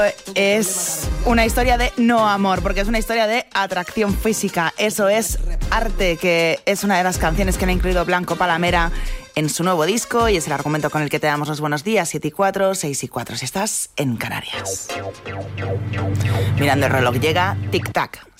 Es una historia de no amor, porque es una historia de atracción física. Eso es Arte, que es una de las canciones que han incluido Blanco Palamera en su nuevo disco, y es el argumento con el que te damos los buenos días. 7:04, 6:04, si estás en Canarias. Mirando el reloj, llega tic-tac.